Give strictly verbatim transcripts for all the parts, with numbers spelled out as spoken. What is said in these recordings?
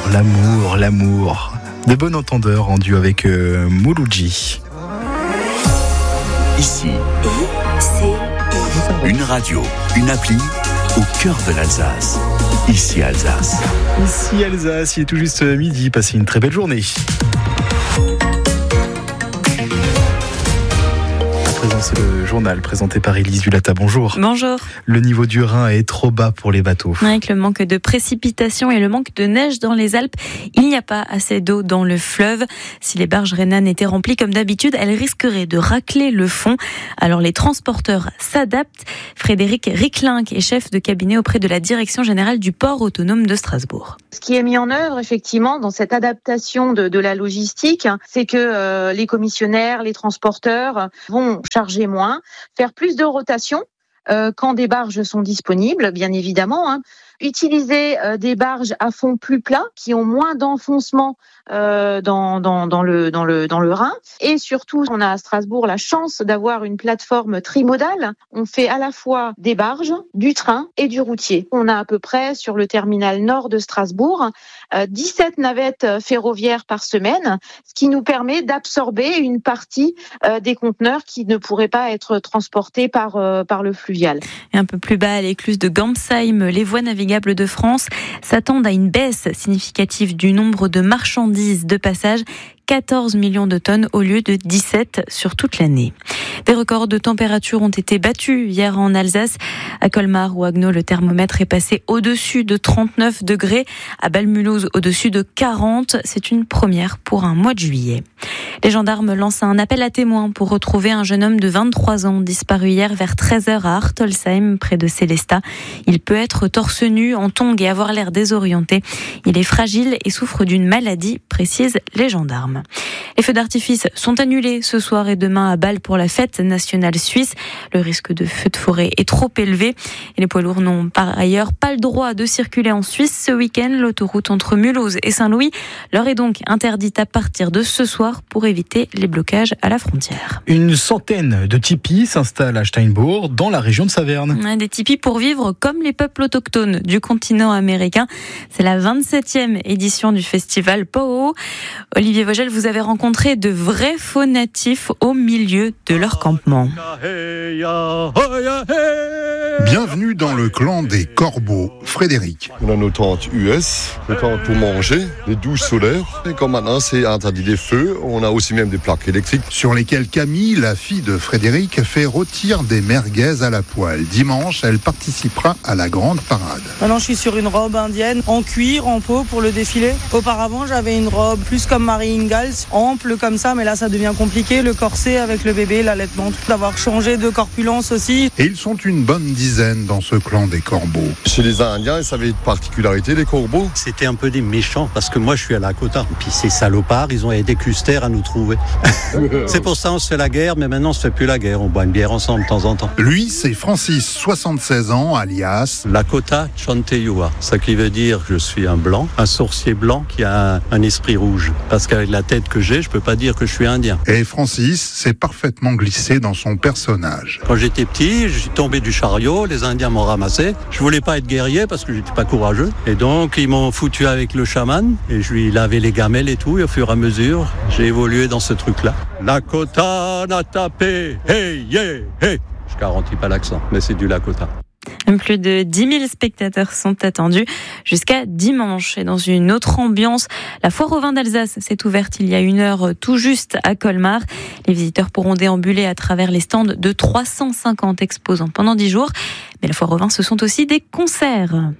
l'amour, l'amour. De bon entendeur en duo avec euh, Mouloudji. Ici, une radio, une appli au cœur de l'Alsace. Ici Alsace. Ici Alsace, il est tout juste midi. Passez une très belle journée. C'est le journal présenté par Élise Dulata. Bonjour. Bonjour. Le niveau du Rhin est trop bas pour les bateaux. Avec le manque de précipitations et le manque de neige dans les Alpes, il n'y a pas assez d'eau dans le fleuve. Si les barges rhénanes étaient remplies comme d'habitude, elles risqueraient de racler le fond. Alors les transporteurs s'adaptent. Frédéric Ricklink est chef de cabinet auprès de la Direction générale du port autonome de Strasbourg. Ce qui est mis en œuvre effectivement dans cette adaptation de, de la logistique, c'est que euh, les commissionnaires, les transporteurs vont charger moins, faire plus de rotation euh, quand des barges sont disponibles, bien évidemment. Hein. Utiliser euh, des barges à fond plus plat qui ont moins d'enfoncement euh, dans, dans, dans, le, dans, le, dans le Rhin. Et surtout, on a à Strasbourg la chance d'avoir une plateforme trimodale. On fait à la fois des barges, du train et du routier. On a à peu près sur le terminal nord de Strasbourg euh, dix-sept navettes ferroviaires par semaine, ce qui nous permet d'absorber une partie euh, des conteneurs qui ne pourraient pas être transportés par, euh, par le fluvial. Et un peu plus bas, à l'écluse de Gansheim, les voies navigables de France s'attendent à une baisse significative du nombre de marchandises de passage, quatorze millions de tonnes au lieu de dix-sept sur toute l'année. Des records de température ont été battus hier en Alsace. À Colmar ou Haguenau, le thermomètre est passé au-dessus de trente-neuf degrés. À Bâle-Mulhouse, au-dessus de quarante. C'est une première pour un mois de juillet. Les gendarmes lancent un appel à témoins pour retrouver un jeune homme de vingt-trois ans disparu hier vers treize heures à Hartolsheim, près de Sélestat. Il peut être torse nu, en tongs et avoir l'air désorienté. Il est fragile et souffre d'une maladie, précisent les gendarmes. Les feux d'artifice sont annulés ce soir et demain à Bâle pour la fête nationale suisse. Le risque de feux de forêt est trop élevé et les poids lourds n'ont par ailleurs pas le droit de circuler en Suisse ce week-end. L'autoroute entre Mulhouse et Saint-Louis leur est donc interdite à partir de ce soir pour éviter les blocages à la frontière. Une centaine de tipis s'installent à Steinbourg, dans la région de Saverne. Des tipis pour vivre comme les peuples autochtones du continent américain. C'est la vingt-septième édition du festival Poho. Olivier Vogel, vous avez rencontré de vrais faux natifs au milieu de leur campement. Bienvenue dans le clan des corbeaux. Frédéric. On a nos tentes U S, les tentes pour manger, les douches solaires. Et comme maintenant c'est interdit des feux, on a aussi même des plaques électriques. Sur lesquelles Camille, la fille de Frédéric, fait rôtir des merguez à la poêle. Dimanche, elle participera à la grande parade. Maintenant je suis sur une robe indienne, en cuir, en peau pour le défilé. Auparavant j'avais une robe plus comme Marie Ingalls, ample comme ça, mais là ça devient compliqué. Le corset avec le bébé, l'allaitement, tout d'avoir changé de corpulence aussi. Et ils sont une bonne dizaine dans ce clan des corbeaux. Chez les Indiens, ça avait une particularité, les corbeaux. C'était un peu des méchants, parce que moi je suis à Lakota. Puis ces salopards, ils ont des clusters à nous trouver. C'est pour ça on se fait la guerre, mais maintenant on se fait plus la guerre. On boit une bière ensemble de temps en temps. Lui, c'est Francis, soixante-seize ans, alias Lakota Chanteyua. Ça qui veut dire que je suis un blanc, un sorcier blanc qui a un, un esprit rouge. Parce qu'avec la tête que j'ai, je peux pas dire que je suis indien. Et Francis s'est parfaitement glissé dans son personnage. Quand j'étais petit, je suis tombé du chariot, les Indiens m'ont ramassé. Je voulais pas être guerrier parce que j'étais pas courageux. Et donc, ils m'ont foutu avec le chaman et je lui lavais les gamelles et tout. Et au fur et à mesure, j'ai évolué dans ce truc-là. Lakota n'a tapé, hey, yeah, hey. Je garantis pas l'accent, mais c'est du Lakota. Plus de dix mille spectateurs sont attendus jusqu'à dimanche. Et dans une autre ambiance, la foire au vin d'Alsace s'est ouverte il y a une heure tout juste à Colmar. Les visiteurs pourront déambuler à travers les stands de trois cent cinquante exposants pendant dix jours. Mais la foire au vin, ce sont aussi des concerts.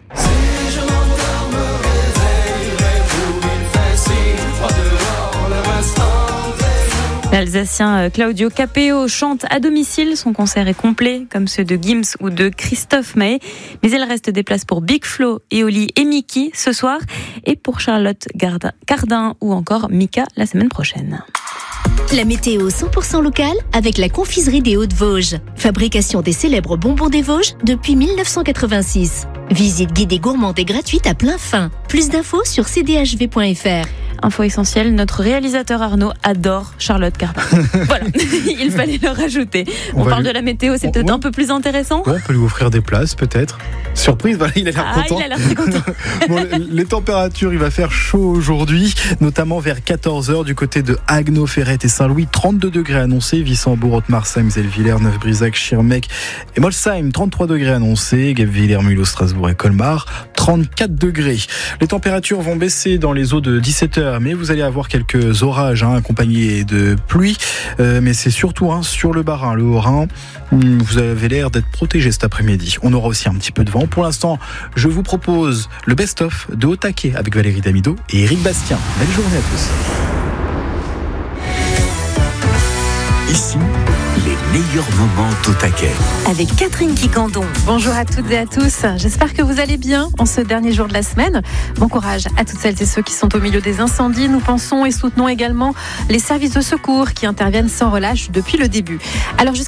L'Alsacien Claudio Capéo chante à domicile. Son concert est complet, comme ceux de Gims ou de Christophe Maé. Mais il reste des places pour Big Flo, Eoli et Mickey ce soir. Et pour Charlotte Cardin ou encore Mika la semaine prochaine. La météo cent pour cent locale avec la confiserie des Hauts-de-Vosges. Fabrication des célèbres bonbons des Vosges depuis mille neuf cent quatre-vingt-six. Visite guidée gourmande et gratuite à plein fin. Plus d'infos sur c d h v point f r. Info essentielle, notre réalisateur Arnaud adore Charlotte Cardin. Voilà, il fallait le rajouter. On, On parle lui... de la météo, c'est on, peut-être ouais. un peu plus intéressant. Ouais, on peut lui offrir des places, peut-être. Surprise, voilà, il a l'air ah, content. il a l'air très content. Bon, les températures, il va faire chaud aujourd'hui, notamment vers quatorze heures du côté de Haguenau, Ferrette et Saint-Louis. trente-deux degrés annoncés, Wissembourg, Haute-Marsheim, Zellwiller, Neuf-Brisach, Schirmeck et Molsheim. trente-trois degrés annoncés, Guebwiller, Mulhouse, Strasbourg et Colmar. trente-quatre degrés. Les températures vont baisser dans les eaux de dix-sept heures, mais vous allez avoir quelques orages hein, accompagnés de pluie. Euh, mais c'est surtout hein, sur le Bas-Rhin, le Haut-Rhin. Vous avez l'air d'être protégé cet après-midi. On aura aussi un petit peu de vent. Pour l'instant, je vous propose le best-of de Haut Taquet avec Valérie Damido et Éric Bastien. Belle journée à tous. Ici, les meilleurs moments d'Au Taquet. Avec Catherine Quicandon. Bonjour à toutes et à tous. J'espère que vous allez bien en ce dernier jour de la semaine. Bon courage à toutes celles et ceux qui sont au milieu des incendies. Nous pensons et soutenons également les services de secours qui interviennent sans relâche depuis le début. Alors jusqu'à